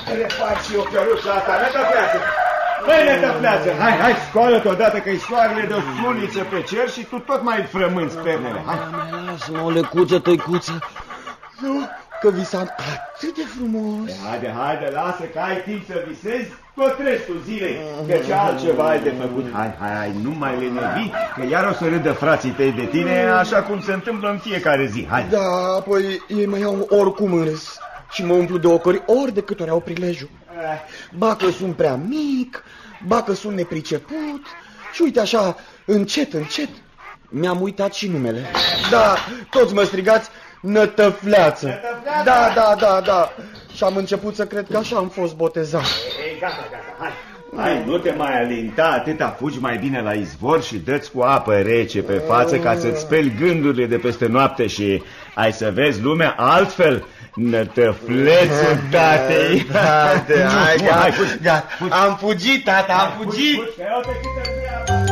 refac și eu căruța asta, Nătăfleață. Băi, Nătăfleață, hai, scoală-te odată că-i soarele de o suliță pe cer și tu tot mai frămânți pernele. Hai. Lasă-mă o lecuță, tăicuță. Nu, că visam atât de frumos. Haide, lasă că ai timp să visezi tot restul zilei, că ce altceva ai de făcut. Hai, nu mai lenevi, că iar o să râdă frații tăi de tine, așa cum se întâmplă în fiecare zi. Hai. Da, apoi ei mă iau oricum în râs și mă umplu de ocări ori de câte ori au prilejul. Ba că sunt prea mic, ba că sunt nepriceput și uite așa, încet, mi-am uitat și numele. Da, toți mă strigați Nătăfleață. Da. Și am început să cred că așa am fost botezat. Ei, gata, hai, nu te mai alinta atâta, fugi mai bine la izvor și dă-ți cu apă rece pe față ca să-ți speli gândurile de peste noapte și ai să vezi lumea altfel. Nătăflețul tatei. Hai, gata. Am fugit, tata, am fugit.